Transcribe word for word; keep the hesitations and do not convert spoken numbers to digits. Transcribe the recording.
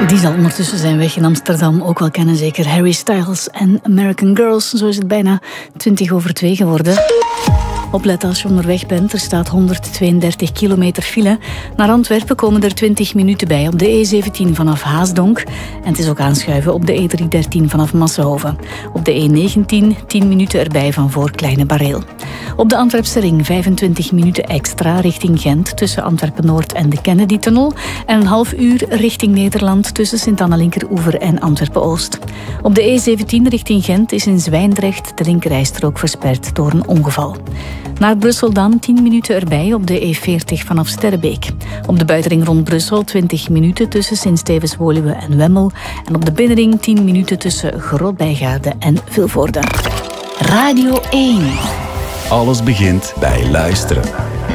Die zal ondertussen zijn weg in Amsterdam ook wel kennen, zeker Harry Styles en American Girls. Zo is het bijna twintig over twee geworden. Opletten als je onderweg bent, er staat honderdtweeëndertig kilometer file. Naar Antwerpen komen er twintig minuten bij op de E zeventien vanaf Haasdonk. En het is ook aanschuiven op de E driehonderddertien vanaf Massenhoven. Op de E negentien tien minuten erbij van voor Kleine Bareel. Op de Antwerpse ring vijfentwintig minuten extra richting Gent tussen Antwerpen-Noord en de Kennedy-tunnel. En een half uur richting Nederland tussen Sint-Anna-Linkeroever en Antwerpen-Oost. Op de E zeventien richting Gent is in Zwijndrecht de linkerrijstrook versperd door een ongeval. Naar Brussel dan tien minuten erbij op de E veertig vanaf Sterrebeek. Op de buitenring rond Brussel twintig minuten tussen Sint-Stevens-Woluwe en Wemmel. En op de binnenring tien minuten tussen Groot-Bijgaarde en Vilvoorde. Radio één. Alles begint bij luisteren.